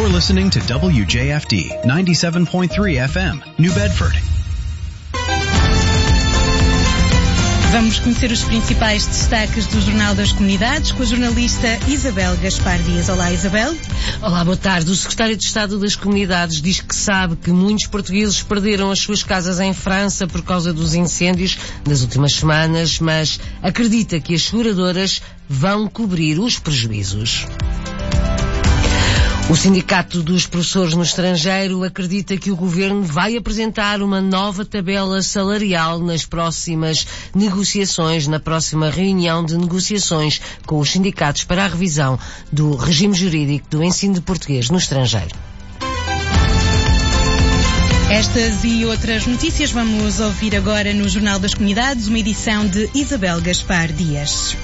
You're listening to WJFD 97.3 FM, New Bedford. Vamos conhecer os principais destaques do Jornal das Comunidades com a jornalista Isabel Gaspar Dias. Olá, Isabel. Olá, boa tarde. O secretário de Estado das Comunidades diz que sabe que muitos portugueses perderam as suas casas em França por causa dos incêndios das últimas semanas, mas acredita que as seguradoras vão cobrir os prejuízos. O Sindicato dos Professores no Estrangeiro acredita que o Governo vai apresentar uma nova tabela salarial nas próximas negociações, na próxima reunião de negociações com os sindicatos para a revisão do regime jurídico do ensino de português no estrangeiro. Estas e outras notícias vamos ouvir agora no Jornal das Comunidades, uma edição de Isabel Gaspar Dias.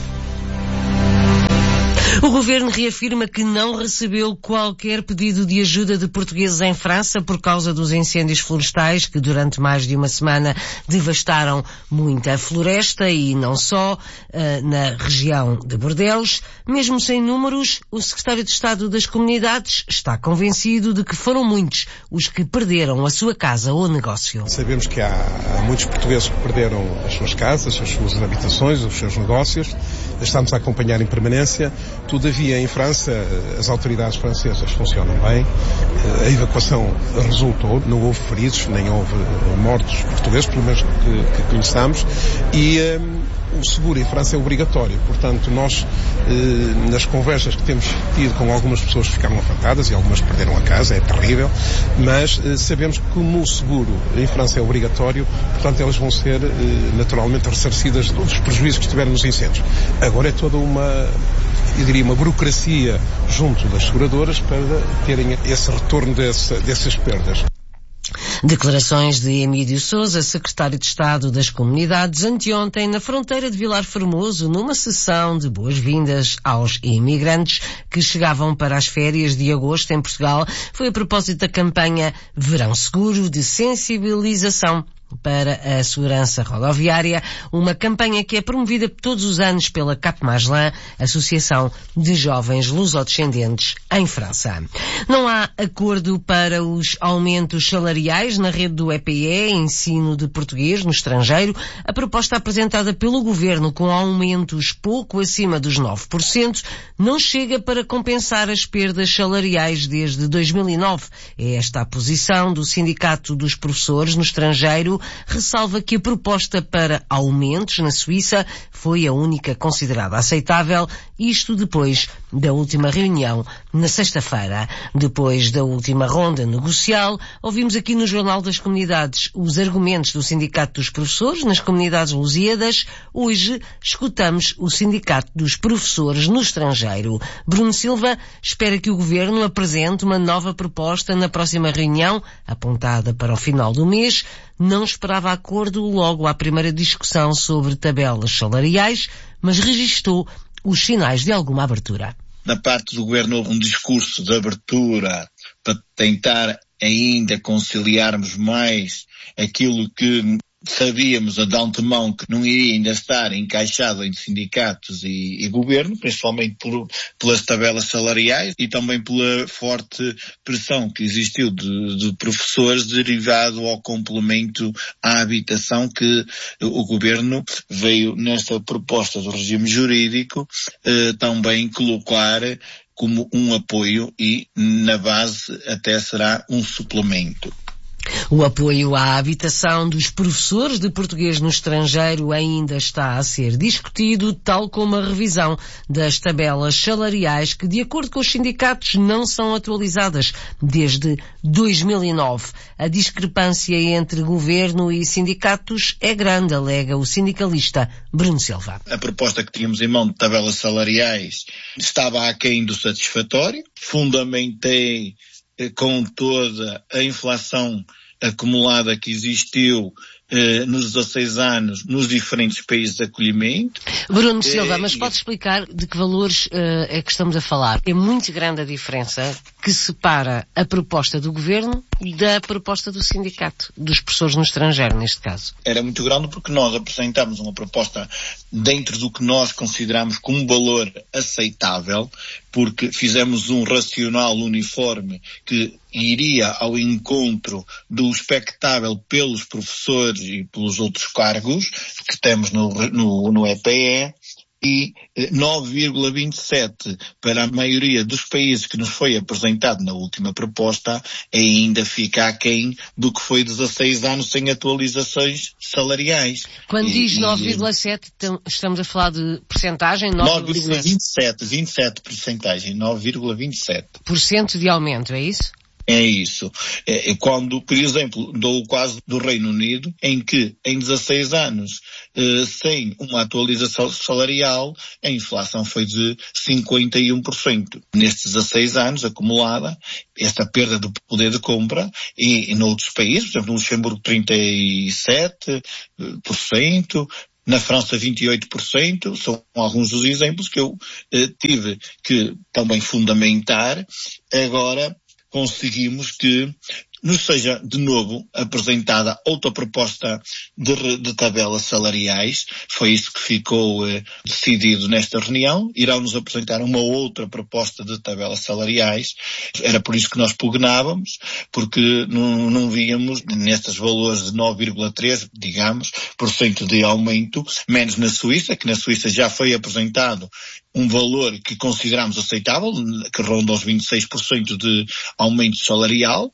O Governo reafirma que não recebeu qualquer pedido de ajuda de portugueses em França por causa dos incêndios florestais que durante mais de uma semana devastaram muita floresta e não só na região de Bordeaux. Mesmo sem números, o Secretário de Estado das Comunidades está convencido de que foram muitos os que perderam a sua casa ou negócio. Sabemos que há muitos portugueses que perderam as suas casas, as suas habitações, os seus negócios. Estamos a acompanhar em permanência. Todavia, em França, as autoridades francesas funcionam bem. A evacuação resultou, não houve feridos, nem houve mortos portugueses, pelo menos que conheçamos. E o seguro em França é obrigatório. Portanto, nós, nas conversas que temos tido com algumas pessoas que ficaram afetadas e algumas perderam a casa, é terrível, mas sabemos que como o seguro em França é obrigatório, portanto, elas vão ser naturalmente ressarcidas de todos os prejuízos que estiveram nos incêndios. Agora é toda uma burocracia junto das seguradoras para terem esse retorno dessas perdas. Declarações de Emílio Sousa, secretário de Estado das Comunidades, anteontem na fronteira de Vilar Formoso, numa sessão de boas-vindas aos imigrantes que chegavam para as férias de agosto em Portugal. Foi a propósito da campanha Verão Seguro de sensibilização para a segurança rodoviária, uma campanha que é promovida todos os anos pela Cap Magellan, Associação de Jovens Lusodescendentes em França. Não há acordo para os aumentos salariais na rede do EPE, ensino de português no estrangeiro. A proposta apresentada pelo Governo, com aumentos pouco acima dos 9%, não chega para compensar as perdas salariais desde 2009. É esta a posição do Sindicato dos Professores no Estrangeiro. Ressalva que a proposta para aumentos na Suíça foi a única considerada aceitável, isto depois da última reunião na sexta-feira. Depois da última ronda negocial, ouvimos aqui no Jornal das Comunidades os argumentos do Sindicato dos Professores nas Comunidades Lusíadas. Hoje escutamos o Sindicato dos Professores no Estrangeiro. Bruno Silva espera que o Governo apresente uma nova proposta na próxima reunião, apontada para o final do mês. Não esperava acordo logo à primeira discussão sobre tabelas salariais, mas registou os sinais de alguma abertura. Da parte do Governo houve um discurso de abertura para tentar ainda conciliarmos mais aquilo que sabíamos de antemão que não iria ainda estar encaixado em sindicatos e governo, principalmente pelas tabelas salariais e também pela forte pressão que existiu de professores derivado ao complemento à habitação que o governo veio nesta proposta do regime jurídico também colocar como um apoio e na base até será um suplemento. O apoio à habitação dos professores de português no estrangeiro ainda está a ser discutido, tal como a revisão das tabelas salariais que, de acordo com os sindicatos, não são atualizadas desde 2009. A discrepância entre governo e sindicatos é grande, alega o sindicalista Bruno Silva. A proposta que tínhamos em mão de tabelas salariais estava aquém do satisfatório. Fundamentei com toda a inflação acumulada que existiu nos 16 anos nos diferentes países de acolhimento. Bruno Silva, mas pode explicar de que valores é que estamos a falar? É muito grande a diferença que separa a proposta do Governo da proposta do sindicato, dos professores no estrangeiro, neste caso? Era muito grande porque nós apresentámos uma proposta dentro do que nós consideramos como um valor aceitável, porque fizemos um racional uniforme que iria ao encontro do expectável pelos professores e pelos outros cargos que temos no EPE, e 9,27 para a maioria dos países que nos foi apresentado na última proposta ainda fica aquém do que foi 16 anos sem atualizações salariais. Quando diz 9,7, estamos a falar de percentagem? 27 percentagem, 9,27% de aumento, é isso? É isso. Quando, por exemplo, dou o caso do Reino Unido, em que em 16 anos, sem uma atualização salarial, a inflação foi de 51%. Nestes 16 anos, acumulada, esta perda do poder de compra, e noutros países, por exemplo, no Luxemburgo 37%, na França 28%, são alguns dos exemplos que eu tive que também fundamentar. Agora, conseguimos que nos seja de novo apresentada outra proposta de tabelas salariais. Foi isso que ficou decidido nesta reunião. Irão-nos apresentar uma outra proposta de tabelas salariais. Era por isso que nós pugnávamos, porque não víamos nestes valores de 9,3, digamos, por cento de aumento, menos na Suíça, que na Suíça já foi apresentado um valor que consideramos aceitável, que ronda aos 26% de aumento salarial.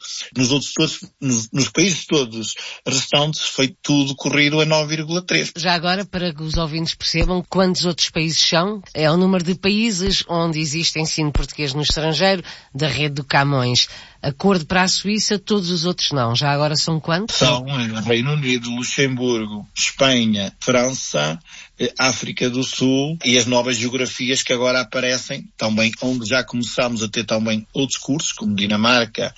Nos países todos restantes foi tudo corrido a 9,3. Já agora, para que os ouvintes percebam quantos outros países são, é o número de países onde existe ensino português no estrangeiro, da rede do Camões. Acordo para a Suíça, todos os outros não. Já agora são quantos? São Reino Unido, Luxemburgo, Espanha, França, África do Sul e as novas geografias que agora aparecem também, onde já começámos a ter também outros cursos, como Dinamarca,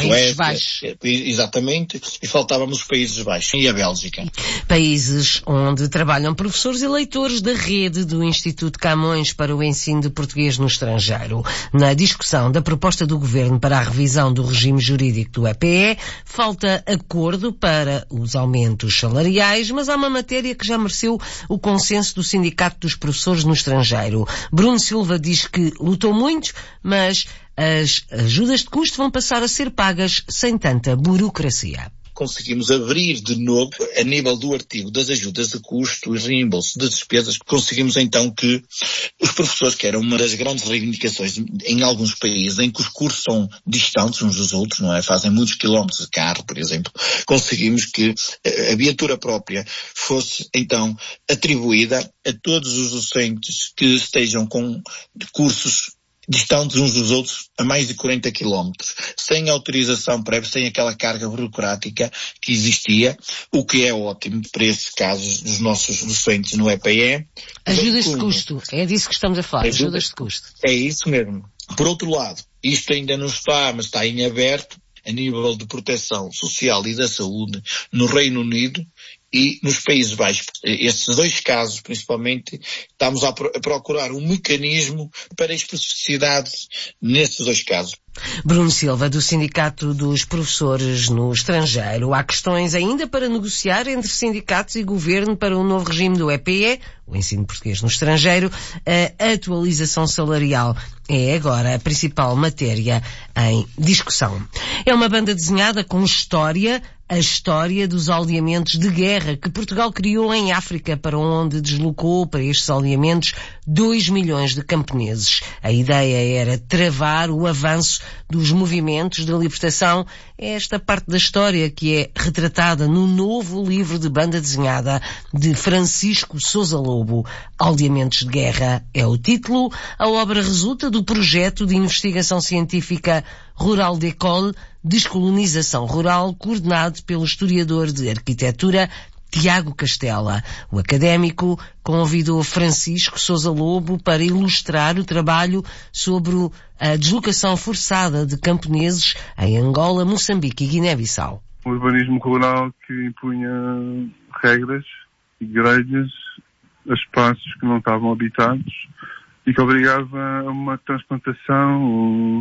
Suécia, exatamente, e faltávamos os Países Baixos e a Bélgica. Países onde trabalham professores e leitores da rede do Instituto Camões para o ensino de português no estrangeiro. Na discussão da proposta do Governo para a revisão do regime jurídico do EPE, falta acordo para os aumentos salariais, mas há uma matéria que já mereceu o consenso do Sindicato dos Professores no Estrangeiro. Bruno Silva diz que lutou muito, mas as ajudas de custo vão passar a ser pagas sem tanta burocracia. Conseguimos abrir de novo, a nível do artigo das ajudas de custo e reembolso de despesas, conseguimos então que os professores, que era uma das grandes reivindicações em alguns países, em que os cursos são distantes uns dos outros, não é? Fazem muitos quilómetros de carro, por exemplo, conseguimos que a viatura própria fosse então atribuída a todos os docentes que estejam com cursos distantes uns dos outros a mais de 40 quilómetros, sem autorização prévia, sem aquela carga burocrática que existia, o que é ótimo para esses casos dos nossos docentes no EPE. Ajudas de custo, é disso que estamos a falar, ajudas de custo. É isso mesmo. Por outro lado, isto ainda não está, mas está em aberto, a nível de proteção social e da saúde no Reino Unido e nos Países Baixos. Estes dois casos, principalmente, estamos a procurar um mecanismo para especificidades nestes dois casos. Bruno Silva, do Sindicato dos Professores no Estrangeiro. Há questões ainda para negociar entre sindicatos e governo para o novo regime do EPE, o ensino português no estrangeiro. A atualização salarial é agora a principal matéria em discussão. É uma banda desenhada com história, a história dos aldeamentos de guerra que Portugal criou em África, para onde deslocou para estes aldeamentos 2 milhões de camponeses. A ideia era travar o avanço dos movimentos de libertação. É esta parte da história que é retratada no novo livro de banda desenhada de Francisco Sousa Lobo. Aldeamentos de Guerra é o título. A obra resulta do projeto de investigação científica Rural d'École, Descolonização Rural, coordenado pelo historiador de arquitetura Tiago Castela. O académico convidou Francisco Sousa Lobo para ilustrar o trabalho sobre a deslocação forçada de camponeses em Angola, Moçambique e Guiné-Bissau. O urbanismo rural que impunha regras, igrejas, a espaços que não estavam habitados e que obrigava a uma transplantação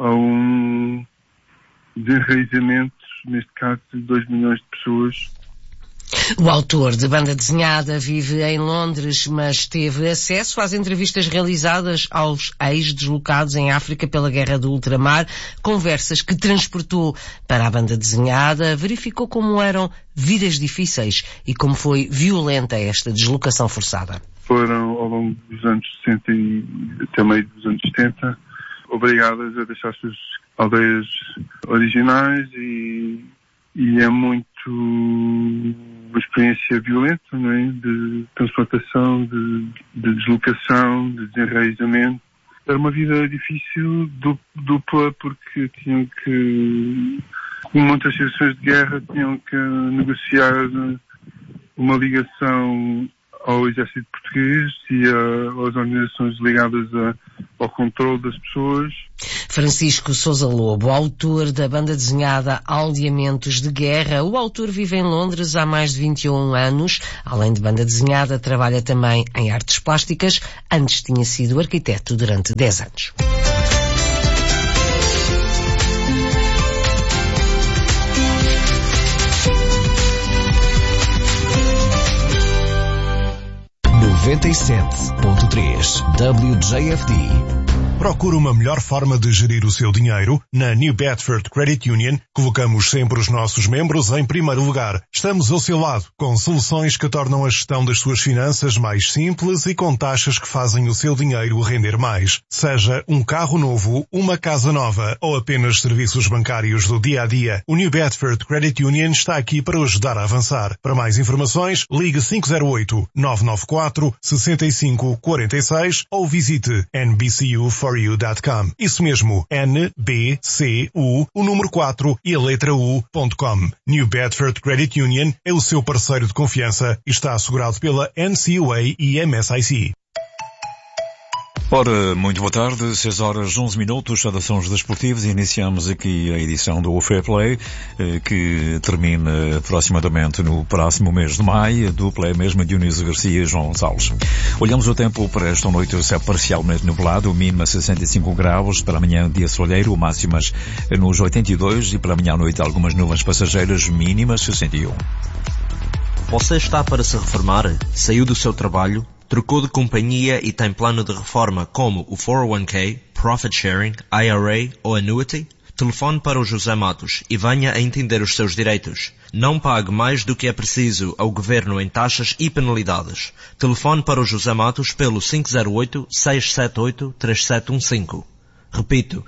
a um desenraizamento, neste caso, de 2 milhões de pessoas. O autor de banda desenhada vive em Londres, mas teve acesso às entrevistas realizadas aos ex-deslocados em África pela Guerra do Ultramar, conversas que transportou para a banda desenhada, verificou como eram vidas difíceis e como foi violenta esta deslocação forçada. Foram, ao longo dos anos 60 e até meio dos anos 70, obrigadas a deixar as suas aldeias originais e é muito uma experiência violenta, não é? De transplantação, de deslocação, de desenraizamento. Era uma vida difícil, dupla, porque tinham que, em muitas situações de guerra, tinham que negociar uma ligação ao exército português e às organizações ligadas ao controle das pessoas. Francisco Sousa Lobo, autor da banda desenhada Aldeamentos de Guerra. O autor vive em Londres há mais de 21 anos. Além de banda desenhada, trabalha também em artes plásticas. Antes tinha sido arquiteto durante 10 anos. WJFD. Procura uma melhor forma de gerir o seu dinheiro? Na New Bedford Credit Union, colocamos sempre os nossos membros em primeiro lugar. Estamos ao seu lado, com soluções que tornam a gestão das suas finanças mais simples e com taxas que fazem o seu dinheiro render mais. Seja um carro novo, uma casa nova ou apenas serviços bancários do dia-a-dia, o New Bedford Credit Union está aqui para o ajudar a avançar. Para mais informações, ligue 508-994-6546 ou visite nbcu4u.com. Isso mesmo, NBCU, o número 4 e a letra U.com. New Bedford Credit Union é o seu parceiro de confiança e está assegurado pela NCUA e MSIC. Ora, muito boa tarde, 6 horas 11 minutos, saudações desportivas. Iniciamos aqui a edição do Fair Play, que termina aproximadamente no próximo mês de maio. A dupla é a mesma, Dionísio Garcia e João Gonçalves. Olhamos o tempo para esta noite, o céu parcialmente nublado, o mínimo a 65 graus, para amanhã dia soleiro, máximas nos 82 e para amanhã à noite algumas nuvens passageiras, mínimas 61. Você está para se reformar? Saiu do seu trabalho? Trocou de companhia e tem plano de reforma como o 401k, Profit Sharing, IRA ou Annuity? Telefone para o José Matos e venha a entender os seus direitos. Não pague mais do que é preciso ao Governo em taxas e penalidades. Telefone para o José Matos pelo 508-678-3715. Repito,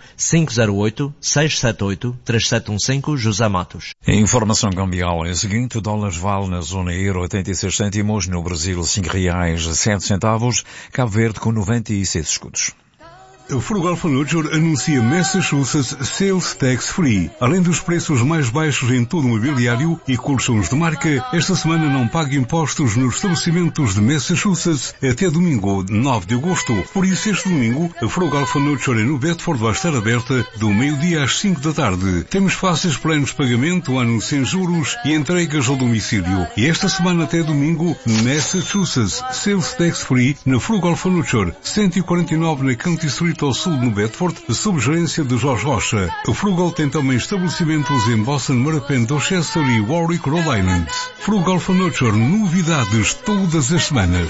508-678-3715, José Matos. A informação cambial é a seguinte: o dólar vale na zona euro 86 cêntimos, no Brasil R$5,07, Cabo Verde com 96 escudos. A Frugal Furniture anuncia Massachusetts Sales Tax Free. Além dos preços mais baixos em todo o mobiliário e colchões de marca, esta semana não paga impostos nos estabelecimentos de Massachusetts até domingo, 9 de agosto. Por isso, este domingo, a Frugal Furniture em New Bedford vai estar aberta do meio-dia às 5 da tarde. Temos fáceis planos de pagamento, ano sem juros e entregas ao domicílio. E esta semana até domingo, Massachusetts Sales Tax Free na Frugal Furniture, 149 na County Street ao sul de Bedford, sob gerência de Jorge Rocha. A Frugal tem também estabelecimentos em Boston, Mattapan, Dorchester e Warwick, Rhode Island. Frugal Furniture, novidades todas as semanas.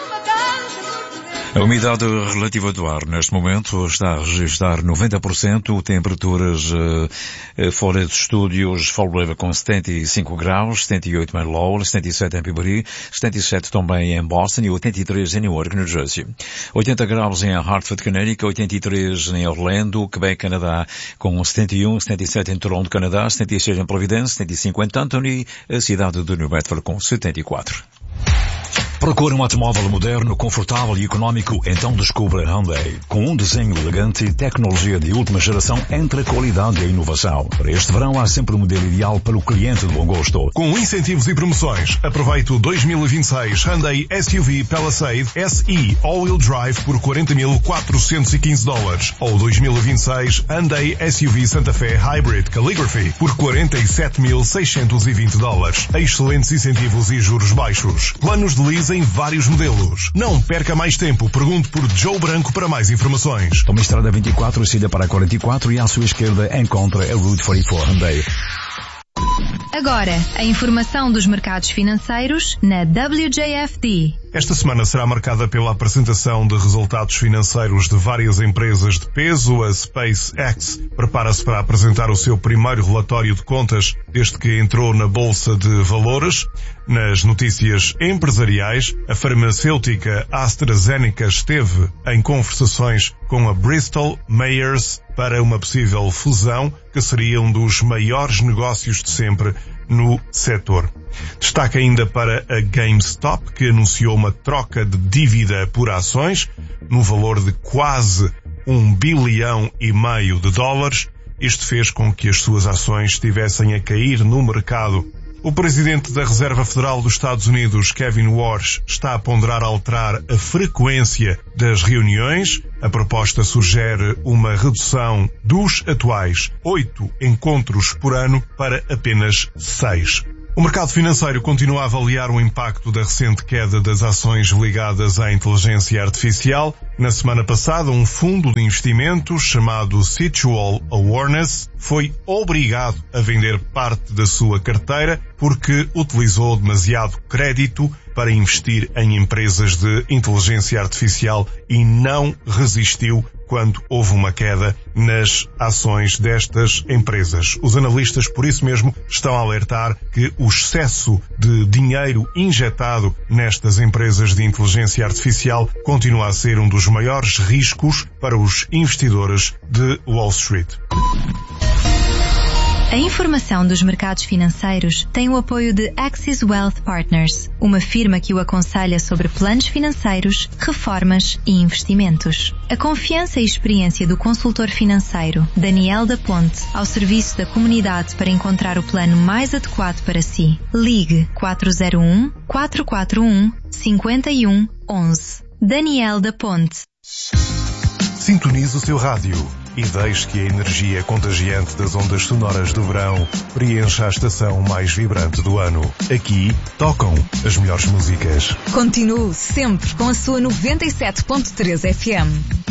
A umidade relativa do ar neste momento está a registrar 90%, temperaturas fora dos estúdios, Fall River com 75 graus, 78 em Lowell, 77 em Peabody, 77 também em Boston e 83 em Newark, New Jersey. 80 graus em Hartford, Connecticut, 83 em Orlando, Quebec, Canadá, com 71, 77 em Toronto, Canadá, 76 em Providence, 75 em Taunton e a cidade de New Bedford com 74. Procura um automóvel moderno, confortável e económico? Então descubra a Hyundai. Com um desenho elegante e tecnologia de última geração entre a qualidade e a inovação. Para este verão há sempre o modelo ideal para o cliente de bom gosto. Com incentivos e promoções, aproveite o 2026 Hyundai SUV Palisade SE All-Wheel Drive por $40.415 ou 2026 Hyundai SUV Santa Fe Hybrid Calligraphy por $47.620. Excelentes incentivos e juros baixos. Planos de leasing disponíveis em vários modelos. Não perca mais tempo, pergunte por Joe Branco para mais informações. Toma a estrada 24, siga para a 44 e à sua esquerda encontra a Route 44 Hyundai. Agora, a informação dos mercados financeiros na WJFD. Esta semana será marcada pela apresentação de resultados financeiros de várias empresas de peso. A SpaceX prepara-se para apresentar o seu primeiro relatório de contas desde que entrou na Bolsa de Valores. Nas notícias empresariais, a farmacêutica AstraZeneca esteve em conversações com a Bristol Myers para uma possível fusão, que seria um dos maiores negócios de sempre no setor. Destaque ainda para a GameStop, que anunciou uma troca de dívida por ações no valor de quase $1,5 bilhão. Isto fez com que as suas ações estivessem a cair no mercado. O presidente da Reserva Federal dos Estados Unidos, Kevin Warsh, está a ponderar alterar a frequência das reuniões. A proposta sugere uma redução dos atuais 8 encontros por ano para apenas 6. O mercado financeiro continua a avaliar o impacto da recente queda das ações ligadas à inteligência artificial. Na semana passada, um fundo de investimentos chamado Situal Awareness foi obrigado a vender parte da sua carteira porque utilizou demasiado crédito para investir em empresas de inteligência artificial e não resistiu quando houve uma queda nas ações destas empresas. Os analistas, por isso mesmo, estão a alertar que o excesso de dinheiro injetado nestas empresas de inteligência artificial continua a ser um dos maiores riscos para os investidores de Wall Street. A informação dos mercados financeiros tem o apoio de Axis Wealth Partners, uma firma que o aconselha sobre planos financeiros, reformas e investimentos. A confiança e experiência do consultor financeiro, Daniel da Ponte, ao serviço da comunidade para encontrar o plano mais adequado para si. Ligue 401-441-5111. Daniel da Ponte. Sintonize o seu rádio e deixe que a energia contagiante das ondas sonoras do verão preencha a estação mais vibrante do ano. Aqui tocam as melhores músicas. Continue sempre com a sua 97.3 FM.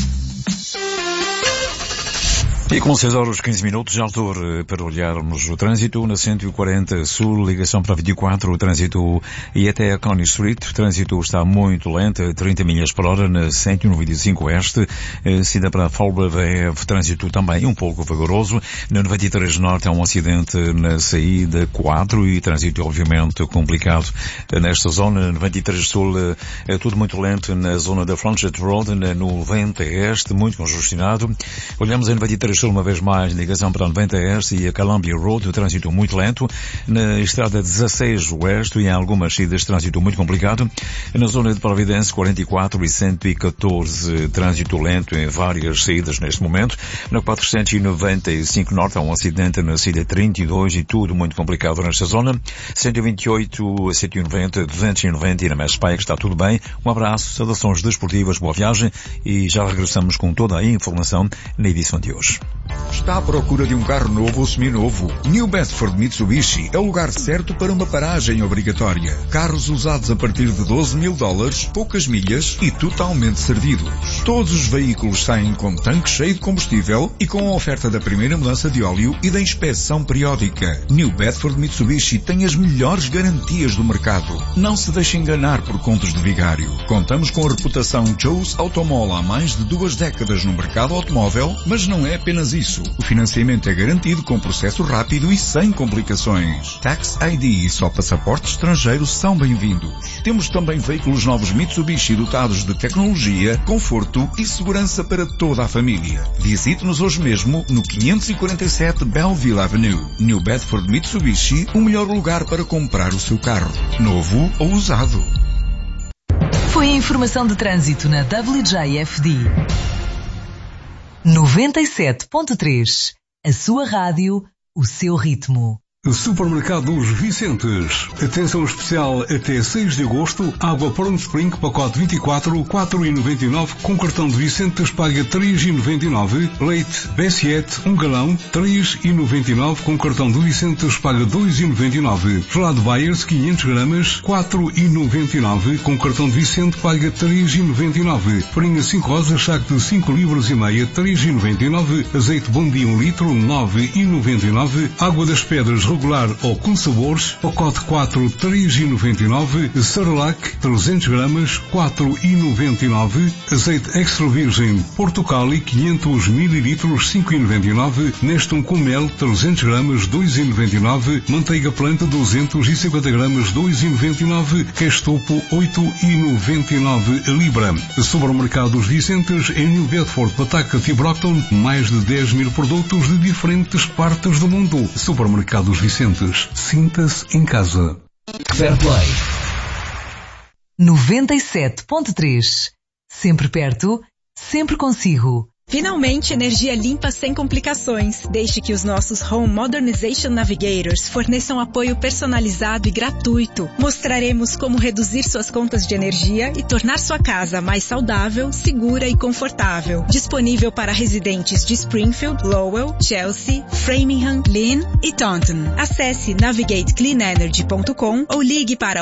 E com 6h15, já altura para olharmos o trânsito na 140 Sul, ligação para 24, o trânsito e até a Coney Street. O trânsito está muito lento, 30 milhas por hora na 195 Oeste, saída para Falbra, trânsito também um pouco vagaroso. Na 93 Norte há um acidente na saída 4 e trânsito obviamente complicado nesta zona. 93 Sul é tudo muito lento na zona da Frontage Road, na 90 Este, muito congestionado. Olhamos a 93 Sul uma vez mais, ligação para a 90 Este e a Columbia Road, o trânsito muito lento. Na estrada 16 Oeste e em algumas saídas, trânsito muito complicado. Na zona de Providência, 44 e 114, trânsito lento em várias saídas neste momento. Na 495 Norte há um acidente na saída 32 e tudo muito complicado nesta zona. 128, 190, 290 e na Messpike está tudo bem. Um abraço, saudações desportivas, boa viagem e já regressamos com toda a informação na edição de hoje. Está à procura de um carro novo ou seminovo? New Bedford Mitsubishi é o lugar certo para uma paragem obrigatória. Carros usados a partir de $12 mil, poucas milhas e totalmente servidos. Todos os veículos saem com tanque cheio de combustível e com a oferta da primeira mudança de óleo e da inspeção periódica. New Bedford Mitsubishi tem as melhores garantias do mercado. Não se deixe enganar por contos de vigário. Contamos com a reputação Joe's Automall há mais de 2 décadas no mercado automóvel, mas não é apenas isso. O financiamento é garantido com processo rápido e sem complicações. Tax ID e só passaportes estrangeiros são bem-vindos. Temos também veículos novos Mitsubishi dotados de tecnologia, conforto e segurança para toda a família. Visite-nos hoje mesmo no 547 Belleville Avenue. New Bedford Mitsubishi, o melhor lugar para comprar o seu carro, novo ou usado. Foi a informação de trânsito na WJFD. 97.3. A sua rádio, o seu ritmo. Supermercados Vicentes. Atenção especial até 6 de agosto. Água Pond Spring, pacote 24, 4,99. Com cartão de Vicentes paga 3,99. Leite B7, 1 galão, 3,99. Com cartão de Vicentes paga 2,99. Gelado Bayers, 500 gramas, 4,99. Com cartão de Vicente paga 3,99. Farinha 5 rosas, saco de 5 libras e meia, 3,99. Azeite Bom Dia 1 litro, 9,99. Água das Pedras regular ou com sabores, pacote 4, 3,99. Cerelac, 300 gramas, 4,99. Azeite extra virgem Portocali, 500 mililitros, 5,99. Nestum com mel, 300 gramas, 2,99. Manteiga planta, 250 gramas, 2,99. Queijo topo, 8,99 a libra. Supermercados Vicentes em New Bedford, Pataca e Brockton, mais de 10 mil produtos de diferentes partes do mundo. Supermercados Vicentes, sinta-se em casa. Fair Play 97.3. Sempre perto, sempre consigo. Finalmente, energia limpa sem complicações. Deixe que os nossos Home Modernization Navigators forneçam apoio personalizado e gratuito. Mostraremos como reduzir suas contas de energia e tornar sua casa mais saudável, segura e confortável. Disponível para residentes de Springfield, Lowell, Chelsea, Framingham, Lynn e Taunton. Acesse navigatecleanenergy.com ou ligue para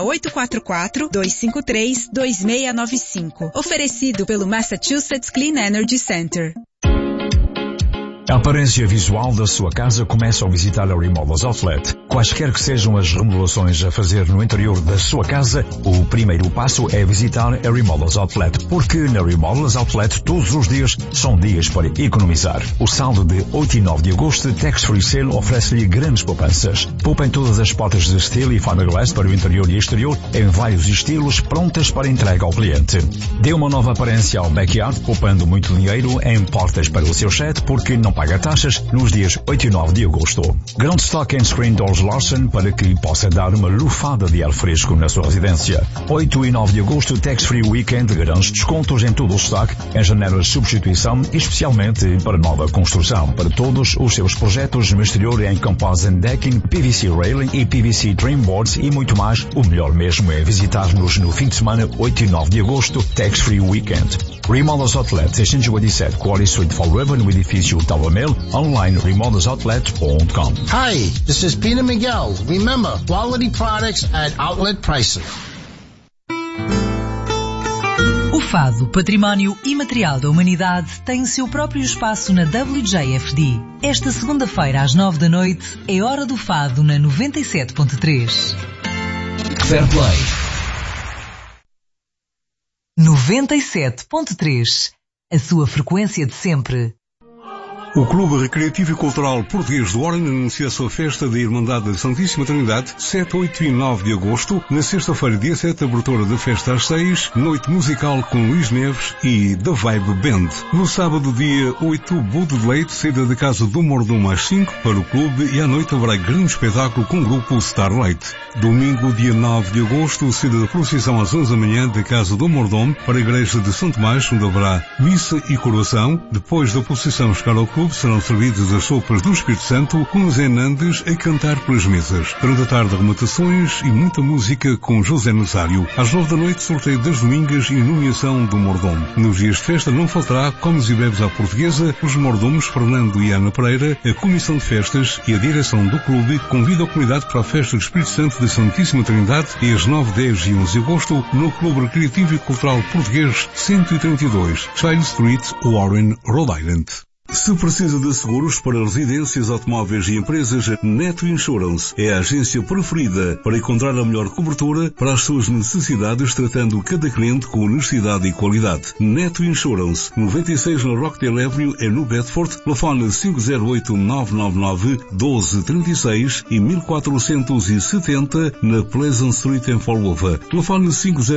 844-253-2695. Oferecido pelo Massachusetts Clean Energy Center. A aparência visual da sua casa começa ao visitar a Remodels Outlet. Quaisquer que sejam as remodelações a fazer no interior da sua casa, o primeiro passo é visitar a Remodels Outlet, porque na Remodels Outlet todos os dias são dias para economizar. O saldo de 8 e 9 de agosto, Tax Free Sale, oferece-lhe grandes poupanças. Poupem todas as portas de steel e fiberglass para o interior e exterior em vários estilos, prontas para entrega ao cliente. Dê uma nova aparência ao backyard, poupando muito dinheiro em portas para o seu shed, porque não paga taxas nos dias 8 e 9 de agosto. Ground Stock and Screen Doors Larson para que possa dar uma lufada de ar fresco na sua residência. 8 e 9 de agosto, Tax Free Weekend, grandes descontos em todo o stock, em janeiro de substituição e especialmente para nova construção. Para todos os seus projetos no exterior em composite decking, PVC railing e PVC trim boards e muito mais, o melhor mesmo é visitar-nos no fim de semana 8 e 9 de agosto, Tax Free Weekend. Remodels Outlet, 687 Quarry Street, Fall River, no edifício Tower Mill, online remodelsoutlet.com. Hi, this is Peter Miguel. Remember, quality products at outlet prices. O Fado, Património Imaterial da Humanidade, tem o seu próprio espaço na WJFD. Esta segunda-feira às 9 da noite é Hora do Fado na 97.3. Fair Play 97.3, a sua frequência de sempre. O Clube Recreativo e Cultural Português de Warren anuncia a sua festa da Irmandade da Santíssima Trindade, 7, 8 e 9 de agosto. Na sexta-feira, dia 7, abertura da festa às 6, noite musical com Luís Neves e The Vibe Band. No sábado, dia 8, Bud de Leite, saída da casa do Mordomo às 5 para o clube e à noite haverá grande espetáculo com o grupo Starlight. Domingo, dia 9 de agosto, saída da procissão às 11 da manhã da casa do Mordomo para a igreja de São Tomás, onde haverá missa e coroação. Depois da procissão chegar ao clube, serão servidas as sopas do Espírito Santo com Zé Nandes a cantar pelas mesas. Durante a tarde, arrematações e muita música com José Nazário. Às 9 da noite, sorteio das domingas e nomeação do mordomo. Nos dias de festa não faltará comes e bebes à portuguesa. Os mordomos Fernando e Ana Pereira, a comissão de festas e a direção do clube convidam a comunidade para a festa do Espírito Santo da Santíssima Trindade e às 9, 10 e 11 de agosto no Clube Recreativo e Cultural Português 132, Child Street, Warren, Rhode Island. Se precisa de seguros para residências, automóveis e empresas, Neto Insurance é a agência preferida para encontrar a melhor cobertura para as suas necessidades, tratando cada cliente com honestidade e qualidade. Neto Insurance, 96 na Rockdale Avenue, em New Bedford, telefone 508-999-1236 e 1470 na Pleasant Street, em Fall River. Telefone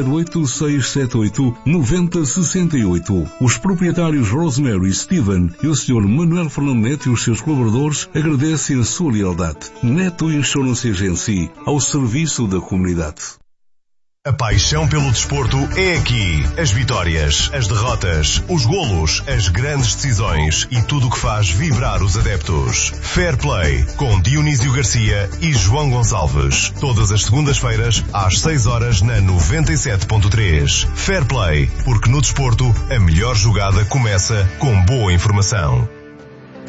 508-678-9068. Os proprietários Rosemary, Steven e o Sr. Manuel Fernando Neto e os seus colaboradores agradecem a sua lealdade. Neto Insurance Agency, ao serviço da comunidade. A paixão pelo desporto é aqui. As vitórias, as derrotas, os golos, as grandes decisões e tudo o que faz vibrar os adeptos. Fair Play, com Dionísio Garcia e João Gonçalves. Todas as segundas-feiras, às 6 horas na 97.3. Fair Play, porque no desporto, a melhor jogada começa com boa informação.